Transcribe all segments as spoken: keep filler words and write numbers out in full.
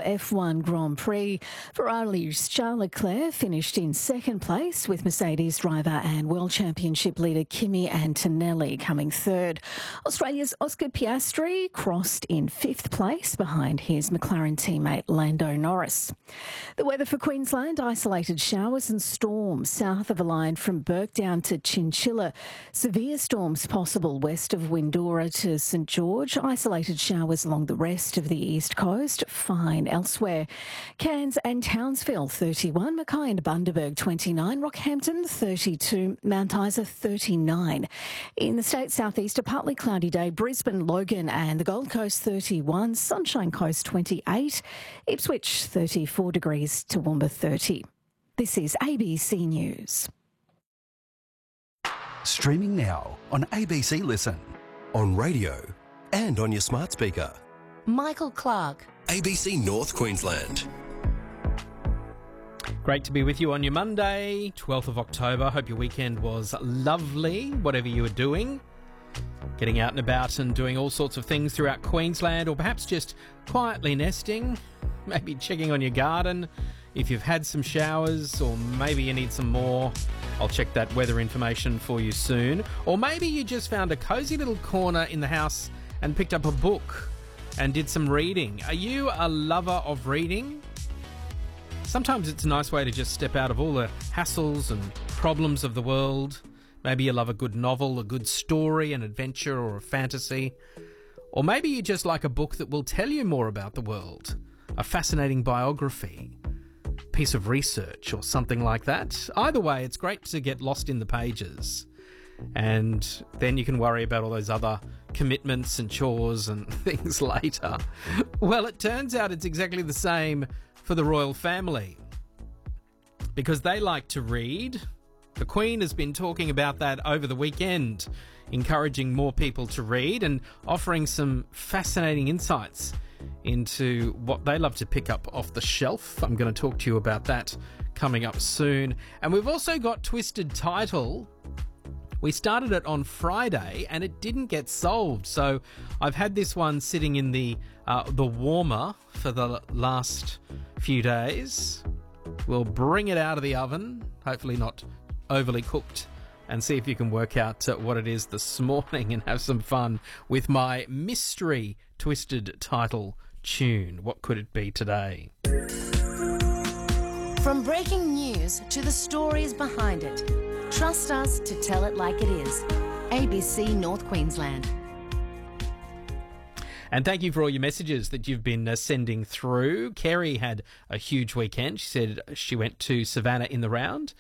F one Grand Prix. Ferrari's Charles Leclerc finished in second place, with Mercedes driver and World Championship leader Kimi Antonelli coming third. Australia's Oscar Piastri crossed in fifth place behind his McLaren teammate Lando Norris. The weather for Queensland: isolated showers and storms south of a line from Burke down to Chinchilla. Severe storms possible west of Windora to St George. Isolated showers along the rest of the east coast. Fine elsewhere. Cairns and Townsville thirty-one. Mackay and Bundaberg twenty-nine. Rockhampton thirty-two. Mount Isa thirty-nine. In the state southeast, a partly cloudy day. Brisbane, Logan and the Gold Coast thirty-one. Sunshine Coast twenty-eight. Ipswich thirty-four degrees. Toowoomba thirty. This is A B C News. Streaming now on A B C Listen, on radio and on your smart speaker. Michael Clark. A B C North Queensland. Great to be with you on your Monday, twelfth of October. Hope your weekend was lovely, whatever you were doing. Getting out and about and doing all sorts of things throughout Queensland, or perhaps just quietly nesting, maybe checking on your garden. If you've had some showers, or maybe you need some more, I'll check that weather information for you soon. Or maybe you just found a cosy little corner in the house and picked up a book and did some reading. Are you a lover of reading? Sometimes it's a nice way to just step out of all the hassles and problems of the world. Maybe you love a good novel, a good story, an adventure or a fantasy. Or maybe you just like a book that will tell you more about the world, a fascinating biography, piece of research or something like that. Either way, it's great to get lost in the pages, and then you can worry about all those other commitments and chores and things later. Well, it turns out it's exactly the same for the royal family, because they like to read. The Queen has been talking about that over the weekend, encouraging more people to read and offering some fascinating insights into what they love to pick up off the shelf. I'm going to talk to you about that coming up soon. And we've also got Twisted Title. We started it on Friday and it didn't get solved, so I've had this one sitting in the uh, the warmer for the last few days. We'll bring it out of the oven, hopefully not overly cooked, and see if you can work out uh, what it is this morning and have some fun with my mystery Twisted Title tune. What could it be today? From breaking news to the stories behind it, trust us to tell it like it is. A B C North Queensland. And thank you for all your messages that you've been uh, sending through. Kerry had a huge weekend. She said she went to Savannah in the Round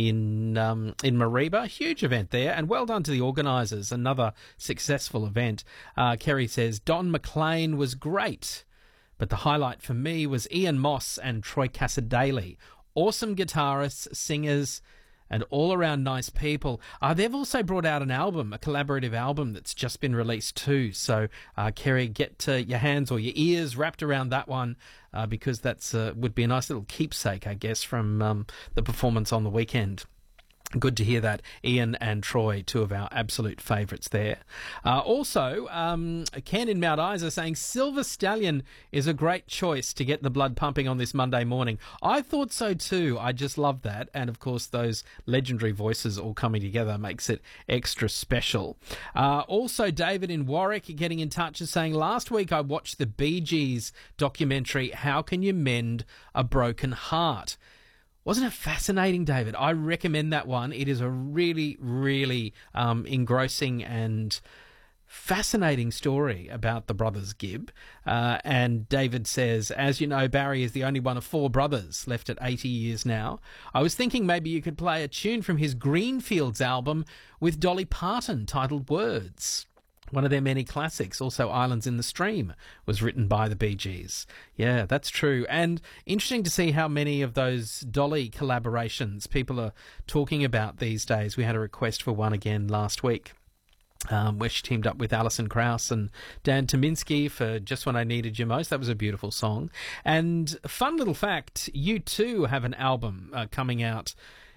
in um, in Mareeba. Huge event there, and well done to the organisers. Another successful event. Uh, Kerry says, Don McLean was great, but the highlight for me was Ian Moss and Troy Casadei. Awesome guitarists, singers, and all-around nice people. Uh, they've also brought out an album, a collaborative album that's just been released too. So, uh, Kerry, get uh, your hands or your ears wrapped around that one, uh, because that's uh, would be a nice little keepsake, I guess, from um, the performance on the weekend. Good to hear that. Ian and Troy, two of our absolute favourites there. Uh, also, um, Ken in Mount Isa saying Silver Stallion is a great choice to get the blood pumping on this Monday morning. I thought so too. I just love that. And of course, those legendary voices all coming together makes it extra special. Uh, also, David in Warwick getting in touch and saying, last week I watched the Bee Gees documentary, How Can You Mend a Broken Heart? Wasn't it fascinating, David? I recommend that one. It is a really, really um, engrossing and fascinating story about the brothers Gibb. Uh, and David says, as you know, Barry is the only one of four brothers left at eighty years now. I was thinking maybe you could play a tune from his Greenfields album with Dolly Parton titled Words. One of their many classics, also Islands in the Stream, was written by the Bee Gees. Yeah, that's true. And interesting to see how many of those Dolly collaborations people are talking about these days. We had a request for one again last week, um, where she teamed up with Alison Krauss and Dan Tominski for Just When I Needed You Most. That was a beautiful song. And fun little fact, U two have an album uh, coming out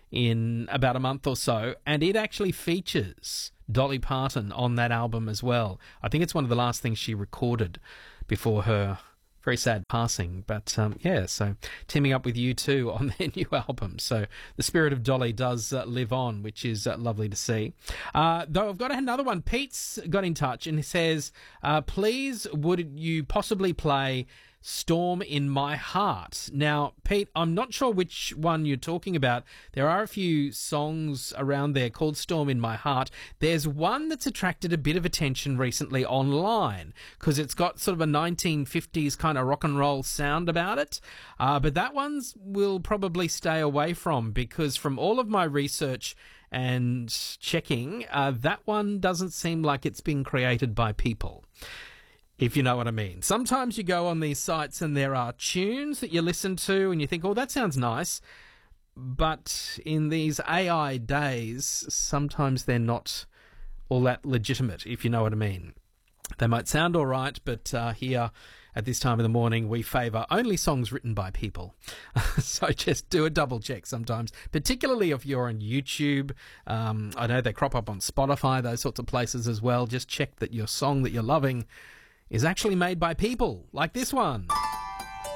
in about a month or so, and it actually features Dolly Parton on that album as well. I think it's one of the last things she recorded before her very sad passing. But um, yeah, so teaming up with U two on their new album. So the spirit of Dolly does uh, live on, which is uh, lovely to see. Uh, though I've got another one. Pete's got in touch and he says, uh, please, would you possibly play Storm in My Heart? Now, Pete, I'm not sure which one you're talking about. There are a few songs around there called Storm in My Heart. There's one that's attracted a bit of attention recently online because it's got sort of a nineteen fifties kind of rock and roll sound about it. Uh, but that one's will probably stay away from, because from all of my research and checking, uh, that one doesn't seem like it's been created by people, if you know what I mean. Sometimes you go on these sites and there are tunes that you listen to and you think, oh, that sounds nice. But in these A I days, sometimes they're not all that legitimate, if you know what I mean. They might sound all right, but uh, here at this time of the morning, we favour only songs written by people. So just do a double check sometimes, particularly if you're on YouTube. Um, I know they crop up on Spotify, those sorts of places as well. Just check that your song that you're loving is actually made by people, like this one.